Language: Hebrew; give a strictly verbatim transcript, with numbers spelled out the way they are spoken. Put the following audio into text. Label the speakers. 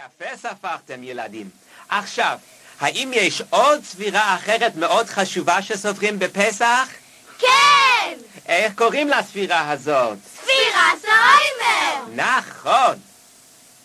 Speaker 1: יפה ספרתם ילדים. עכשיו, האם יש עוד ספירה אחרת מאוד חשובה שסופרים בפסח?
Speaker 2: כן!
Speaker 1: איך קוראים לספירה הזאת?
Speaker 2: ספירת העומר!
Speaker 1: נכון!